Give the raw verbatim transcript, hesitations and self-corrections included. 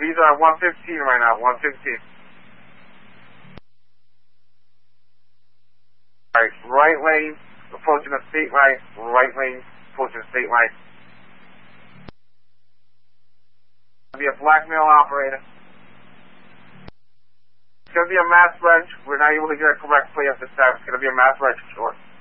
These are one fifteen right now, one fifteen. Alright, right lane, approaching the state line, right lane, approaching the state line. Be a blackmail operator. It's gonna be a mass wrench. We're not able to get a correct play at this time. It's gonna be a mass wrench, short.